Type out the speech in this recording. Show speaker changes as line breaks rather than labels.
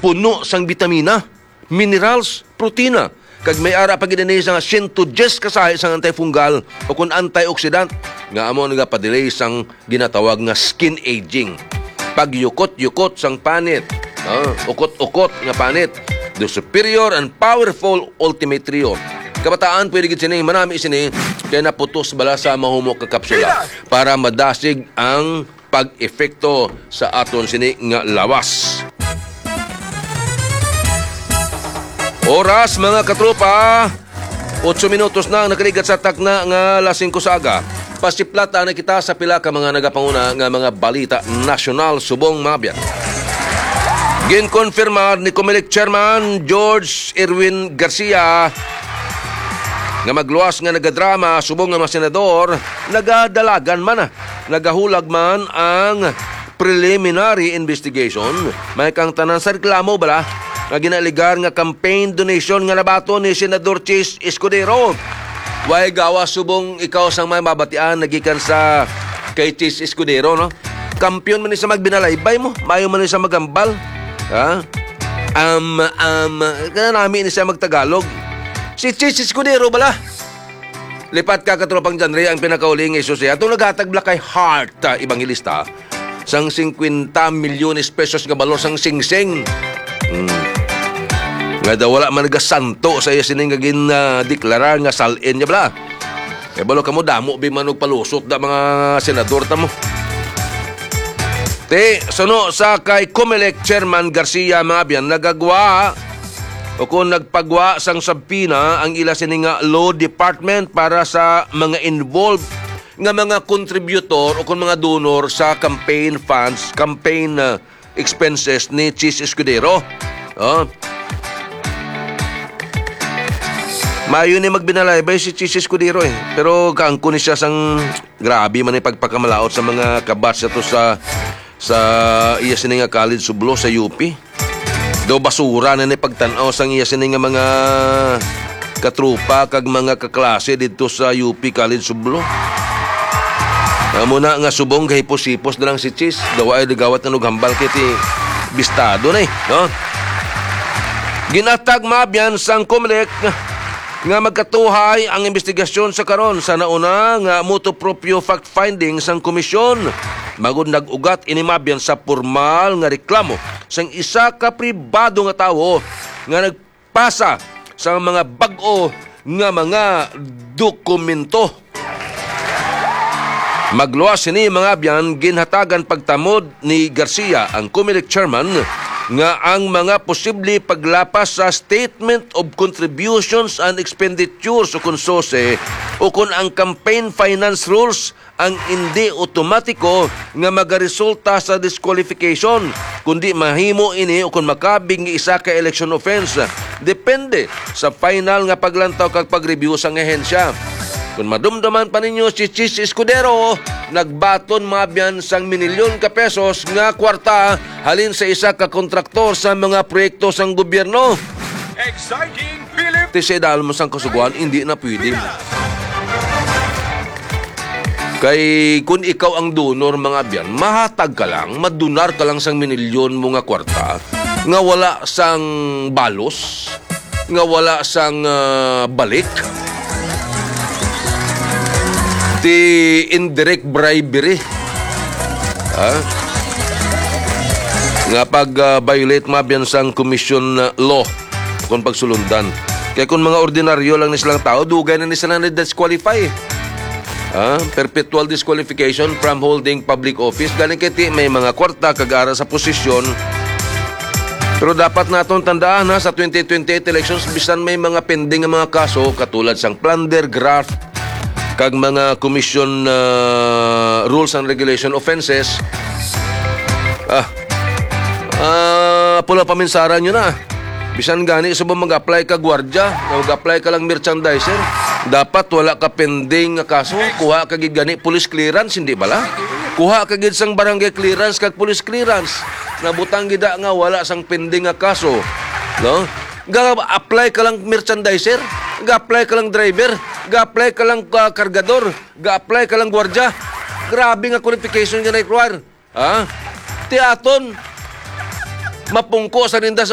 puno sang bitamina, minerals, protina. Kag may ara pa gid sa 110 kasahi sang antifungal o kun antioxidant nga amo nagapadelay sang ginatawag nga skin aging. Pagyukot-yukot sang panit, ukot-ukot nga panit. The superior and powerful ultimate trio. Kabataan pwede gid sini manami sini kay naputos bala sa mahumok ka kapsula para madasig ang pag-epekto sa aton sini nga lawas. Oras mga katropa, 8 minutos na nakaligat sa takna nga lasing kusaga. Pasiplata na kita sa pila ka mga nagapanguna nga mga balita nasyonal subong mabyan. Ginkonfirmar ni Comelec Chairman George Erwin Garcia nga magluwas nga nagadrama subong nga mga senador, nagadalagan man nagahulag man ang preliminary investigation. May kang tanan sa reklamo bala nga ginaligar nga campaign donation nga nabato ni Senador Chis Escudero. Way gawa subong ikaw sang may mabatian nagikan sa kay Chis Escudero, no? Kampiyon man ni sa magbinalaybay mo, mayo man ni sa magambal. Ha? Namin ni sa magtagalog. Si Chis Escudero bala. Lipat ka katropang genre ang pinakauling Isus atong naghatagla kay Heart Evangelista sang 50 milyones pesos nga balor sang singsing. Nga daw wala man nagasanto sa iya sining gagin deklarar nga salin niya bala. E balo ka mo damo bi manog palusot da mga senador ta mo. Suno sa kay Comelec Chairman Garcia Mabian nagagwa o kung nagpagwa sang sabpina ang ila sining law department para sa mga involved nga mga contributor o kung mga donor sa campaign funds, campaign expenses ni Chis Escudero. Mayo ni magbinalaybay si Chis Escudero pero kaangko ni siya sang grabe man ni pagpakamalaot sa mga kabats ato sa iya sining nga college sublo sa UP. Do basura na ni pagtan-aw sang iya sining nga mga katrupa kag mga kaklase dito sa UP College Sublo. Muna nga subong gahipos-hipos na lang si Chis. Dawa ay ligawat na nughambal kiti bistado na no? Ginatag mabyan sang Comelec nga magkatuhay ang investigasyon sa karon sa nauna nga motu proprio fact-finding sang komisyon. Magud nag-ugat inimabyan sa formal nga reklamo sang isa ka pribado nga tawo nga nagpasa sa mga bag-o nga mga dokumento. Magluwas sini mga abyan ginhatagan pagtamod ni Garcia ang Comelec Chairman nga ang mga posible paglapas sa Statement of Contributions and Expenditures o kung sose o kung ang campaign finance rules ang hindi otomatiko nga magaresulta sa disqualification kundi mahimo ini o kung makabing isa ka election offense depende sa final nga paglantaw kag pag-review sa ahensya. Kung madumdaman pa ninyo si Chis Escudero, nagbaton mabyan sang minilyon ka pesos nga kwarta halin sa isa ka kontraktor sa mga proyekto sang gobyerno. Exciting Philip! Tisedal mo sang kasuguan, hindi na pwede. Kay kung ikaw ang donor mga abyan, mahatag ka lang, madunar ka lang sang minilyon mo nga kwarta, nga wala sang balos, nga wala sang balik, ti indirect bribery. Nga pag-violate mabyan sang commission law kung pagsulundan. Kaya kung mga ordinaryo lang nilang tao, dugay na nila na-disqualify. Perpetual disqualification from holding public office. Galing kiti may mga kwarta kagara sa posisyon. Pero dapat naton tandaan sa 2028 elections, bisan may mga pending mga kaso katulad sang plunder, graft, kag mga commission rules and regulation offenses, pula paminsaran nyo na. Bisan gani sa mag-apply ka gwardya, mag-apply ka lang merchandiser, dapat wala ka pending nga kaso, kuha ka gid gani police clearance, hindi bala? Kuha ka gid sang barangay clearance kag police clearance. Nabutang gida nga wala sang pending nga kaso, no? Ga-apply ka lang merchandiser, ga-apply ka lang driver, ga-apply ka lang kargador, ga-apply ka lang gwardya. Grabe nga qualification nga na-require. Ti aton mapungko sa ninda sa